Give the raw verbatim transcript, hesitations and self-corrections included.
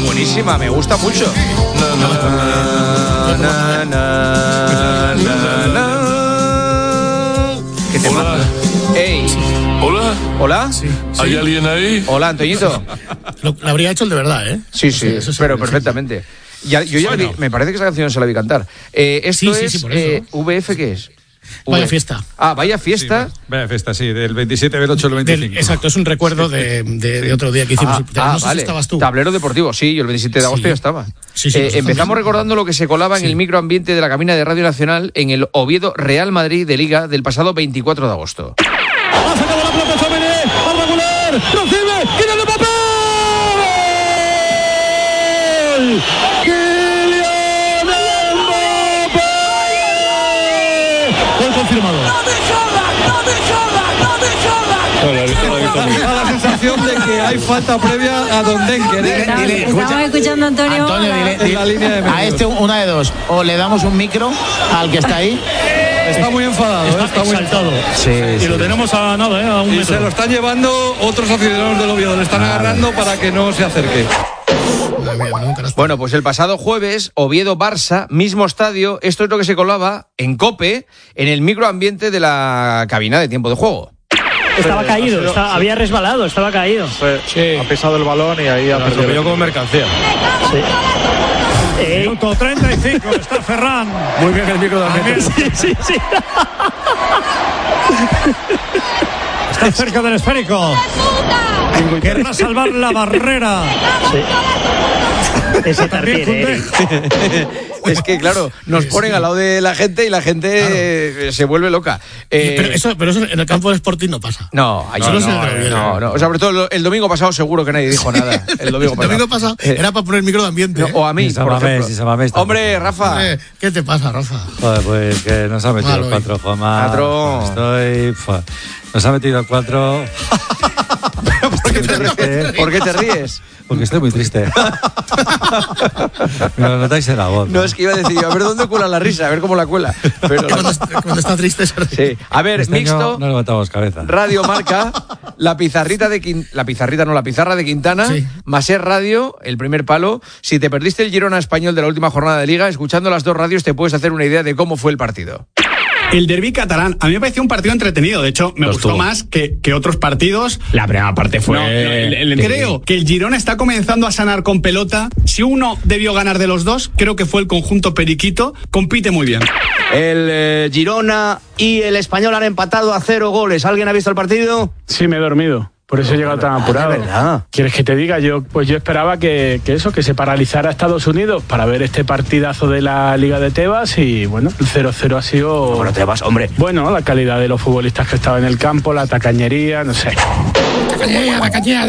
buenísima, me gusta mucho. Na, na, na, na, na, na. ¿Qué te Hola. manda? Ey. Hola. ¿Hola? Sí, sí. ¿Hay alguien ahí? Hola, Antoñito. Lo, lo habría hecho el de verdad, ¿eh? Sí, sí, Eso pero seguro, perfectamente. Ya, yo ya Bueno. vi- me parece que esa canción se la vi cantar. Eh, esto Sí, sí, es sí, por eso. eh, V F, ¿qué es? Vaya V- fiesta. Ah, vaya fiesta. Sí, vaya fiesta, sí, del veintisiete del ocho al Del- veinticinco. exacto, es un recuerdo de, de, de otro día que hicimos. Ah, Pero ah, no sé vale. si estabas tú. Tablero deportivo, sí, yo el veintisiete de agosto Sí. ya estaba. Sí, sí, Eh, nosotros empezamos también. recordando lo que se colaba en Sí. el microambiente de la cabina de Radio Nacional en el Oviedo Real Madrid de Liga del pasado veinticuatro de agosto. Ha sacado la pelota Chomini, al regular, recibe, ¡Kylian Mbappé! ¡Kylian Mbappé! Gol confirmado. Da la sensación de que hay falta previa a Don Denker, ¿eh? Estamos, dile, estamos escucha. escuchando a Antonio. Antonio, dile, En la dile- línea de a medios. este una de dos, o le damos un micro al que está ahí. Está muy enfadado, ¿eh? Está muy Exaltado. Y lo tenemos a nada, ¿eh? A un Y metro. se lo están llevando otros aficionados del Oviedo, le están agarrando para que no se acerque. Madre mía, menudo canasto. Bueno, pues el pasado jueves, Oviedo-Barça, mismo estadio, esto es lo que se colaba en COPE, en el microambiente de la cabina de tiempo de juego. Estaba caído, estaba- había resbalado, estaba caído. Ha pisado el balón y ahí ha perdido. como mercancía. Eh, Minuto treinta y cinco, está Ferran. Muy bien el micro también. sí, sí, sí. Está cerca del esférico. Querrá salvar la barrera. Ese También Tartiere, Koundé. Es que, claro, nos ponen al lado de la gente y la gente eh, se vuelve loca. Eh, pero, eso, pero eso en el campo del Sporting no pasa. No, ahí Solo no, se no, le olvida. no, no. O sea, sobre todo el, el domingo pasado seguro que nadie dijo nada. El domingo El pasado. domingo pasado Eh, era para poner el micro de ambiente. no, ¿eh? o a mí, Sin por Samamés, ejemplo. sin Samamés tampoco. Hombre, Rafa. Hombre, ¿qué te pasa, Rafa? Joder, pues que nos ha metido Malo, el cuatro, ¿eh? Juanma. Cuatro. Estoy... fua. Nos ha metido el cuatro ¿Por qué te ríes? ¿Por qué te ríes? porque estoy muy triste. Me lo notáis en la voz. No, es que iba a decir, a ver dónde cuela la risa, a ver cómo la cuela. Pero Cuando, está- cuando está triste se ríe. sí. A ver, Este año mixto, no levantamos cabeza. Radio Marca, la pizarrita de Quin- la pizarrita no, la pizarra de Quintana, Sí. Maser Radio, el primer palo. Si te perdiste el Girona Español de la última jornada de Liga, escuchando las dos radios te puedes hacer una idea de cómo fue el partido. El derbi catalán, a mí me pareció un partido entretenido. De hecho, me Lo gustó estuvo. más que, que otros partidos. La primera parte fue... No, no, el- el- creo que el Girona está comenzando a sanar con pelota. Si uno debió ganar de los dos, creo que fue el conjunto periquito. Compite muy bien. El eh, Girona y el Español han empatado a cero goles. ¿Alguien ha visto el partido? Sí, me he dormido. Por eso he llegado tan apurado. de verdad. ¿Quieres que te diga? Yo, pues yo esperaba que, que eso, que se paralizara Estados Unidos para ver este partidazo de la Liga de Tebas y bueno, el cero cero ha sido... Bueno, te vas, hombre. Bueno, la calidad de los futbolistas que estaban en el campo, la tacañería, no sé. La cañera, la cañera.